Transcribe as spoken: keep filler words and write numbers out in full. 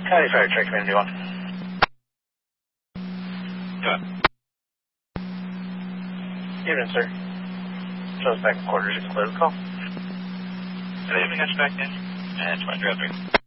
County Fire Truck Community one. Good. Evening, sir. Shows back in quarters. You can clear the call. Good evening, that's back in. And twenty-three.